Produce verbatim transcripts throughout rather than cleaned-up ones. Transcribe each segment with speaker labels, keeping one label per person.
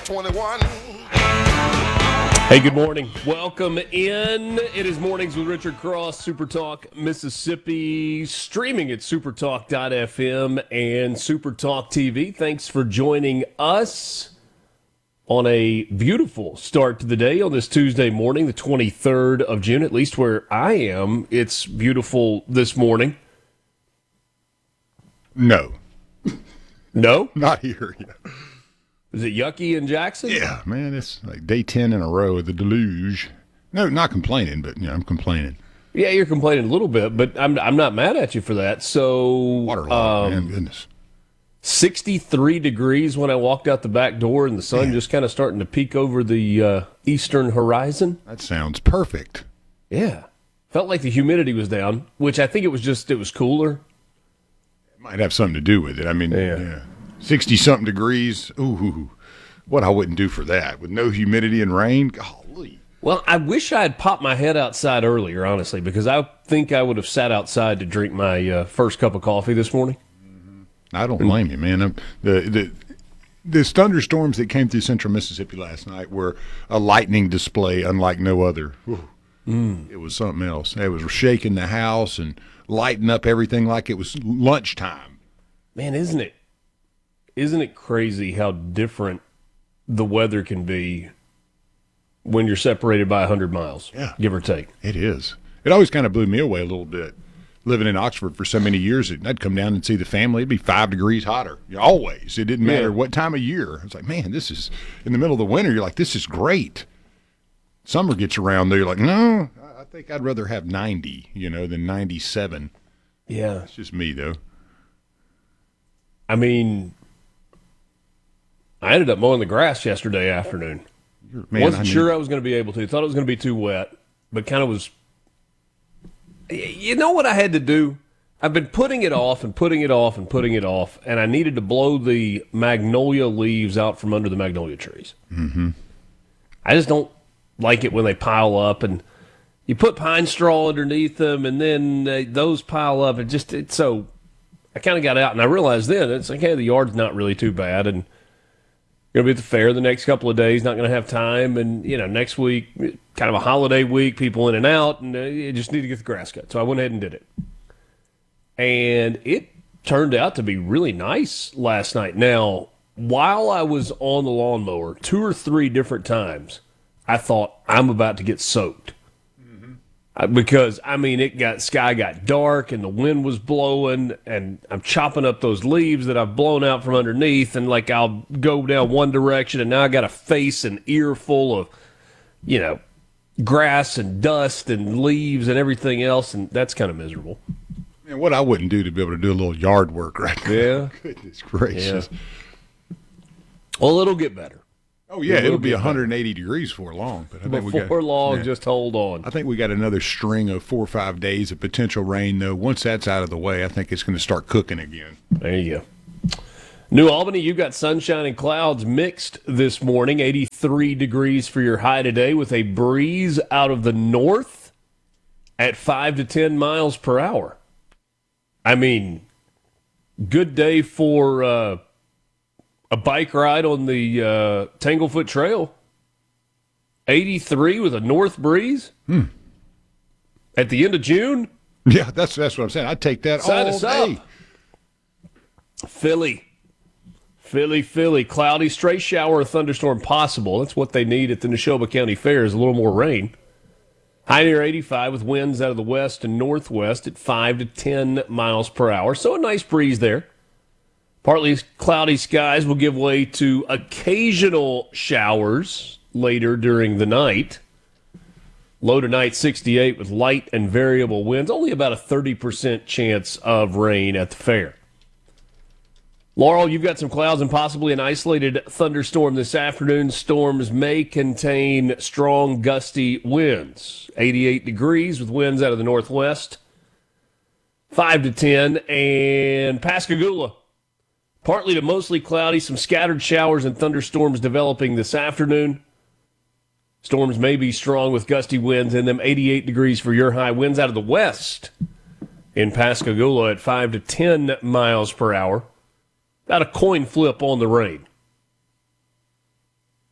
Speaker 1: twenty-one.
Speaker 2: Hey, good morning. Welcome in. It is Mornings with Richard Cross, Super Talk Mississippi, streaming at supertalk dot f m and Supertalk T V. Thanks for joining us on a beautiful start to the day on this Tuesday morning, the twenty-third of June, at least where I am. It's beautiful this morning.
Speaker 3: No.
Speaker 2: No?
Speaker 3: Not here yet.
Speaker 2: Is it yucky in Jackson?
Speaker 3: Yeah, man, it's like day ten in a row of the deluge. No, not complaining, but, you know, I'm complaining.
Speaker 2: Yeah, you're complaining a little bit, but I'm I'm not mad at you for that. So,
Speaker 3: Waterlogged,
Speaker 2: um,
Speaker 3: man, goodness.
Speaker 2: sixty-three degrees when I walked out the back door, and the sun
Speaker 3: Man.
Speaker 2: just kind of starting to peek over the uh, eastern horizon.
Speaker 3: That sounds perfect.
Speaker 2: Yeah. Felt like the humidity was down, which I think it was just, it was cooler.
Speaker 3: It might have something to do with it. I mean,
Speaker 2: Yeah.
Speaker 3: yeah. sixty-something degrees. Ooh, what I wouldn't do for that. With no humidity and rain, golly.
Speaker 2: Well, I wish I had popped my head outside earlier, honestly, because I think I would have sat outside to drink my uh, first cup of coffee this morning.
Speaker 3: I don't blame you, man. I'm, the the These thunderstorms that came through central Mississippi last night were a lightning display unlike no other. Mm. It was something else. It was shaking the house and lighting up everything like it was lunchtime.
Speaker 2: Man, isn't it? Isn't it crazy how different the weather can be when you're separated by one hundred miles,
Speaker 3: Yeah.
Speaker 2: give or take?
Speaker 3: It is. It always kind of blew me away a little bit. Living in Oxford for so many years, I'd come down and see the family. It'd be five degrees hotter. Always. It didn't matter
Speaker 2: Yeah.
Speaker 3: what time of year. It's like, man, this is in the middle of the winter. You're like, this is great. Summer gets around there. You're like, no, I think I'd rather have ninety, you know, than ninety-seven.
Speaker 2: Yeah.
Speaker 3: It's just me, though.
Speaker 2: I mean, I ended up mowing the grass yesterday afternoon.
Speaker 3: You're, man,
Speaker 2: Wasn't
Speaker 3: I need-
Speaker 2: sure I was going to be able to. Thought it was going to be too wet, but kind of was. You know what I had to do? I've been putting it off and putting it off and putting it off, and I needed to blow the magnolia leaves out from under the magnolia trees.
Speaker 3: Mm-hmm.
Speaker 2: I just don't like it when they pile up, and you put pine straw underneath them, and then uh, those pile up. And just it's so. I kind of got out, and I realized then it's like, hey, the yard's not really too bad, and going to be at the fair the next couple of days, not going to have time. And, you know, next week, kind of a holiday week, people in and out, and uh, you just need to get the grass cut. So I went ahead and did it. And it turned out to be really nice last night. Now, while I was on the lawnmower, two or three different times, I thought, I'm about to get soaked. Because, I mean, it got sky got dark and the wind was blowing and I'm chopping up those leaves that I've blown out from underneath, and like I'll go down one direction and now I got a face and ear full of, you know, grass and dust and leaves and everything else, and that's kind of miserable.
Speaker 3: Man, what I wouldn't do to be able to do a little yard work right now.
Speaker 2: Yeah.
Speaker 3: Goodness gracious.
Speaker 2: Yeah. Well, it'll get better.
Speaker 3: Oh, yeah,
Speaker 2: It will
Speaker 3: it'll be
Speaker 2: get
Speaker 3: one hundred eighty degrees for long. But I think we
Speaker 2: Before
Speaker 3: got,
Speaker 2: long,
Speaker 3: yeah.
Speaker 2: just hold on.
Speaker 3: I think we got another string of four or five days of potential rain, though. Once that's out of the way, I think it's going to start cooking again.
Speaker 2: There you go. New Albany, you've got sunshine and clouds mixed this morning. eighty-three degrees for your high today with a breeze out of the north at five to ten miles per hour. I mean, good day for uh, a bike ride on the uh, Tanglefoot Trail. eighty-three with a north breeze
Speaker 3: Hmm.
Speaker 2: at the end of June.
Speaker 3: Yeah, that's that's what I'm saying. I'd take that
Speaker 2: Sign
Speaker 3: all
Speaker 2: us
Speaker 3: day.
Speaker 2: up. Philly. Philly, Philly. Cloudy, stray shower or thunderstorm possible. That's what they need at the Neshoba County Fair, is a little more rain. High near eighty-five with winds out of the west and northwest at five to ten miles per hour. So a nice breeze there. Partly cloudy skies will give way to occasional showers later during the night. Low tonight, sixty-eight with light and variable winds. Only about a thirty percent chance of rain at the fair. Laurel, you've got some clouds and possibly an isolated thunderstorm this afternoon. Storms may contain strong, gusty winds. eighty-eight degrees with winds out of the northwest. five to ten. And Pascagoula, partly to mostly cloudy. Some scattered showers and thunderstorms developing this afternoon. Storms may be strong with gusty winds in them. eighty-eight degrees for your high. Winds out of the west in Pascagoula at five to ten miles per hour. Got a coin flip on the rain.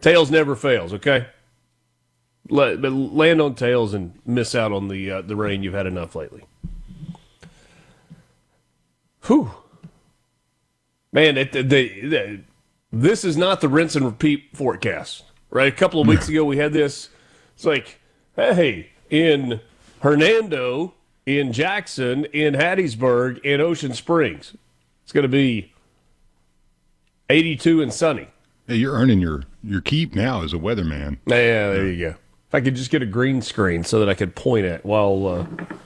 Speaker 2: Tails never fails, okay? Let, but land on tails and miss out on the uh, the rain. You've had enough lately. Whew. Man, it, the, the, this is not the rinse and repeat forecast, right? A couple of weeks ago we had this. It's like, hey, in Hernando, in Jackson, in Hattiesburg, in Ocean Springs, it's going to be eighty-two and sunny.
Speaker 3: Hey, you're earning your, your keep now as a weatherman.
Speaker 2: Yeah, there you go. If I could just get a green screen so that I could point at while uh,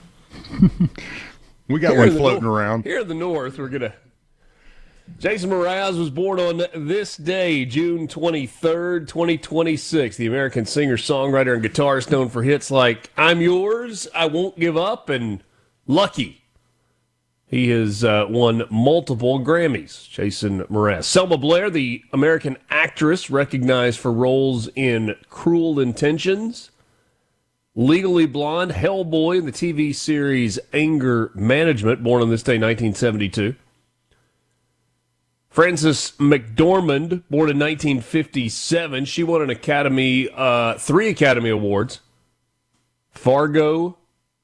Speaker 3: we got one floating nor- around
Speaker 2: here in the north. We're gonna. Jason Mraz was born on this day, June twenty-third, twenty twenty-six. The American singer, songwriter, and guitarist known for hits like "I'm Yours," "I Won't Give Up," and "Lucky." He has uh, won multiple Grammys, Jason Mraz. Selma Blair, the American actress recognized for roles in Cruel Intentions, Legally Blonde, Hellboy, and the T V series Anger Management, born on this day, nineteen seventy-two. Frances McDormand, born in nineteen fifty-seven. She won an Academy, uh, three Academy Awards. Fargo,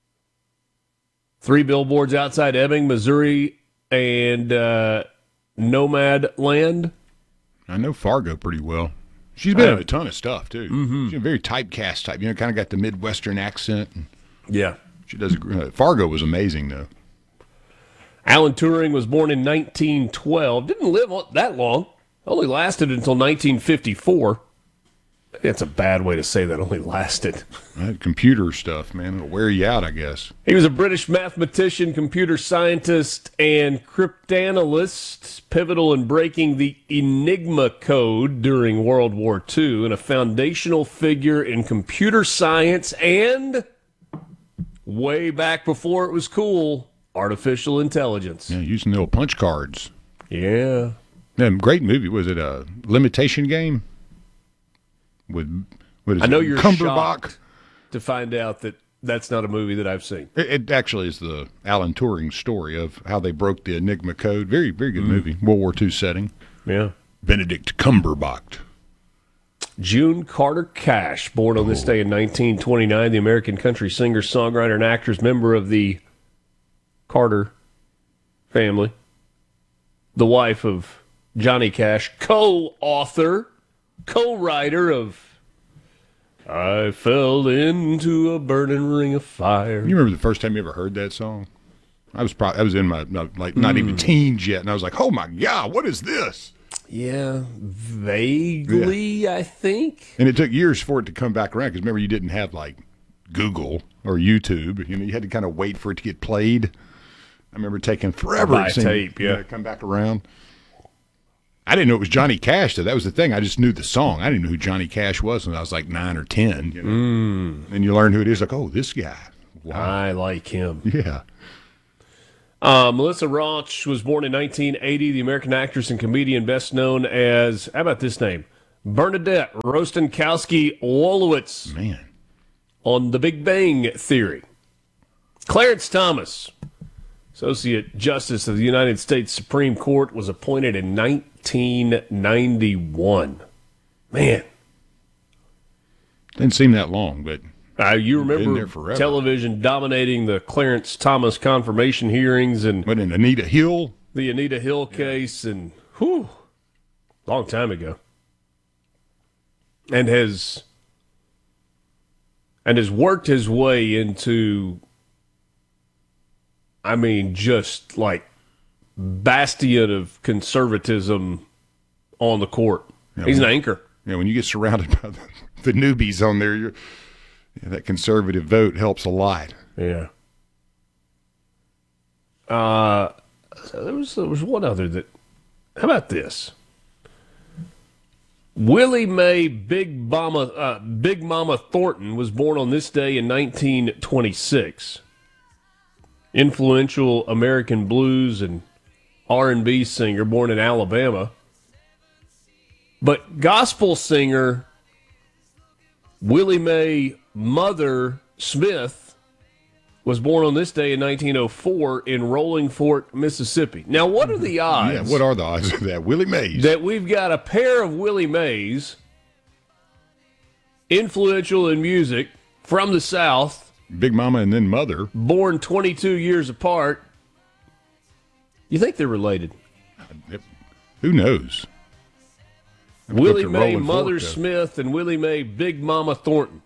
Speaker 2: Three Billboards Outside Ebbing, Missouri, and uh, Nomad Land.
Speaker 3: I know Fargo pretty well. She's been in a ton of stuff, too. Mm-hmm. She's a very typecast type. You know, kind of got the Midwestern accent.
Speaker 2: Yeah.
Speaker 3: She does. Uh, Fargo was amazing, though.
Speaker 2: Alan Turing was born in nineteen twelve. Didn't live that long. Only lasted until nineteen fifty-four. That's a bad way to say that, only lasted.
Speaker 3: That computer stuff, man, it'll wear you out, I guess.
Speaker 2: He was a British mathematician, computer scientist, and cryptanalyst, pivotal in breaking the Enigma code during World War Two, and a foundational figure in computer science and, way back before it was cool, artificial intelligence.
Speaker 3: Yeah, using the old punch cards.
Speaker 2: Yeah.
Speaker 3: Yeah, great movie. Was it a Limitation Game? With, what is
Speaker 2: I know
Speaker 3: it?
Speaker 2: you're
Speaker 3: Cumberbatch
Speaker 2: shocked to find out that that's not a movie that I've seen.
Speaker 3: It, it actually is the Alan Turing story of how they broke the Enigma code. Very, very good mm. movie. World War Two setting.
Speaker 2: Yeah.
Speaker 3: Benedict Cumberbatch.
Speaker 2: June Carter Cash, born on this day in nineteen twenty-nine, the American country singer, songwriter, and actress, member of the Carter family, the wife of Johnny Cash, co-author, co-writer of I Fell Into a Burning Ring of Fire.
Speaker 3: You remember the first time you ever heard that song? I was probably I was in my like not mm. even teens yet, and I was like, "Oh my God, what is this?"
Speaker 2: Yeah, vaguely, yeah. I think.
Speaker 3: And it took years for it to come back around because remember you didn't have like Google or YouTube. You know, you had to kind of wait for it to get played. I remember taking forever
Speaker 2: By
Speaker 3: to
Speaker 2: tape, yeah,
Speaker 3: to come back around. I didn't know it was Johnny Cash, though. That was the thing. I just knew the song. I didn't know who Johnny Cash was when I was like nine or ten. You know?
Speaker 2: mm.
Speaker 3: And you learn who it is. Like, oh, this guy.
Speaker 2: Wow. I like him.
Speaker 3: Yeah.
Speaker 2: Uh, Melissa Rauch was born in nineteen eighty, the American actress and comedian best known as, how about this name? Bernadette Rostenkowski-Wolowitz.
Speaker 3: Man.
Speaker 2: On The Big Bang Theory. Clarence Thomas, Associate Justice of the United States Supreme Court, was appointed in nineteen ninety-one. Man.
Speaker 3: Didn't seem that long, but
Speaker 2: uh, you remember television dominating the Clarence Thomas confirmation hearings and
Speaker 3: what, in Anita Hill?
Speaker 2: The Anita Hill case, and whew, long time ago. And has and has worked his way into, I mean, just like bastion of conservatism on the court. Yeah, He's
Speaker 3: when,
Speaker 2: an anchor.
Speaker 3: Yeah, when you get surrounded by the, the newbies on there, you're, yeah, that conservative vote helps a lot.
Speaker 2: Yeah. Uh, so there was there was one other that. How about this? Willie Mae Big Mama uh, Big Mama Thornton was born on this day in nineteen twenty-six. Influential American blues and R and B singer, born in Alabama. But gospel singer Willie Mae Mother Smith was born on this day in nineteen oh four in Rolling Fork, Mississippi. Now, what are the odds?
Speaker 3: Yeah, what are the odds of that? Willie Mays.
Speaker 2: That we've got a pair of Willie Mays influential in music, from the South.
Speaker 3: Big Mama and then Mother.
Speaker 2: Born twenty-two years apart. You think they're related?
Speaker 3: Who knows?
Speaker 2: Willie Mae Mother Smith and Willie Mae Big Mama Thornton.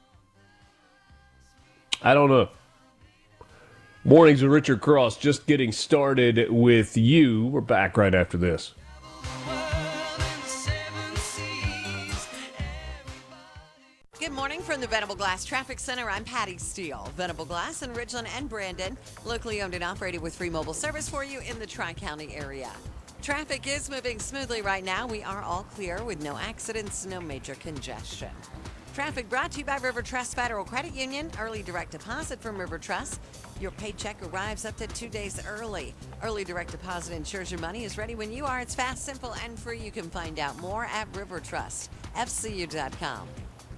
Speaker 2: I don't know. Mornings with Richard Cross, just getting started with you. We're back right after this.
Speaker 1: Good morning from the Venable Glass Traffic Center. I'm Patty Steele. Venable Glass in Ridgeland and Brandon, locally owned and operated with free mobile service for you in the Tri-County area. Traffic is moving smoothly right now. We are all clear with no accidents, no major congestion. Traffic brought to you by River Trust Federal Credit Union. Early direct deposit from River Trust. Your paycheck arrives up to two days early. Early direct deposit ensures your money is ready when you are. It's fast, simple, and free. You can find out more at river trust f c u dot com.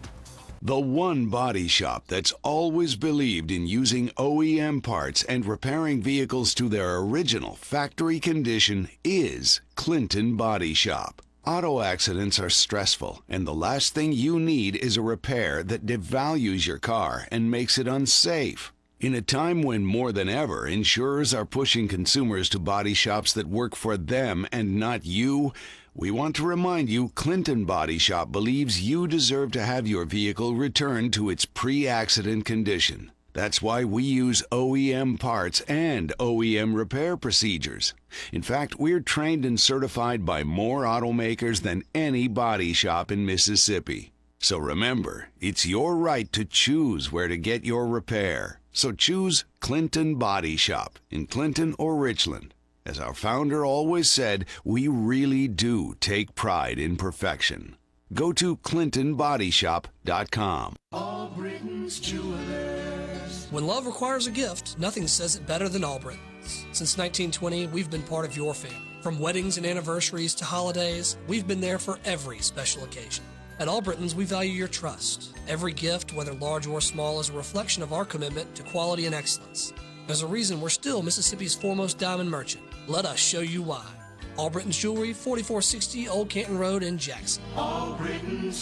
Speaker 4: The one body shop that's always believed in using O E M parts and repairing vehicles to their original factory condition is Clinton Body Shop. Auto accidents are stressful, and the last thing you need is a repair that devalues your car and makes it unsafe. In a time when more than ever insurers are pushing consumers to body shops that work for them and not you, we want to remind you Clinton Body Shop believes you deserve to have your vehicle returned to its pre-accident condition. That's why we use O E M parts and O E M repair procedures. In fact, we're trained and certified by more automakers than any body shop in Mississippi. So remember, it's your right to choose where to get your repair. So choose Clinton Body Shop in Clinton or Richland. As our founder always said, we really do take pride in perfection. Go to clinton body shop dot com.
Speaker 5: All Britain's Jewelers.
Speaker 6: When love requires a gift, nothing says it better than All Britons. Since nineteen twenty, we've been part of your family. From weddings and anniversaries to holidays, we've been there for every special occasion. At All Britons, we value your trust. Every gift, whether large or small, is a reflection of our commitment to quality and excellence. There's a reason we're still Mississippi's foremost diamond merchant. Let us show you why. All Britain's Jewelry, forty-four sixty Old Canton Road in Jackson.
Speaker 5: All Britain's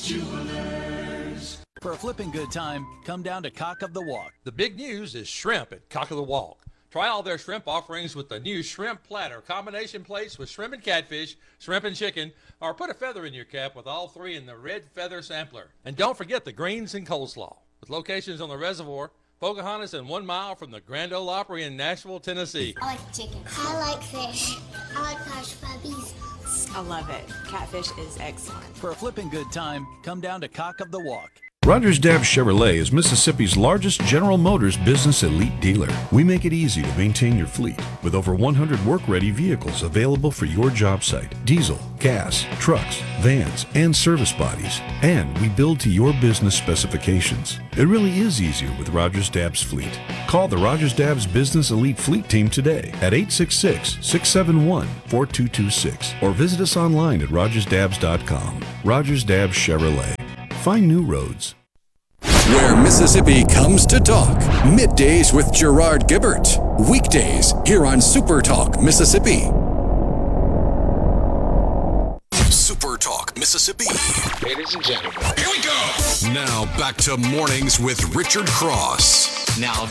Speaker 5: Jewelers.
Speaker 7: For a flipping good time, come down to Cock of the Walk.
Speaker 8: The big news is shrimp at Cock of the Walk. Try all their shrimp offerings with the new shrimp platter, combination plates with shrimp and catfish, shrimp and chicken, or put a feather in your cap with all three in the red feather sampler. And don't forget the greens and coleslaw. With locations on the reservoir, Pocahontas, and one mile from the Grand Ole Opry in Nashville, Tennessee.
Speaker 9: I like chicken. I like fish. I like hush puppies.
Speaker 10: I love it. Catfish is excellent.
Speaker 7: For a flipping good time, come down to Cock of the Walk.
Speaker 11: Rogers Dabbs Chevrolet is Mississippi's largest General Motors business elite dealer. We make it easy to maintain your fleet with over one hundred work-ready vehicles available for your job site. Diesel, gas, trucks, vans, and service bodies. And we build to your business specifications. It really is easier with Rogers Dabbs Fleet. Call the Rogers Dabbs Business Elite Fleet Team today at eight six six, six seven one, four two two six or visit us online at rogers dabbs dot com. Rogers Dabbs Chevrolet. Find new roads.
Speaker 12: Where Mississippi comes to talk. Middays with Gerard Gibbert. Weekdays here on Super Talk Mississippi. Super Talk Mississippi.
Speaker 13: Ladies and gentlemen,
Speaker 12: here we go. Now back to Mornings with Richard Cross.
Speaker 13: Now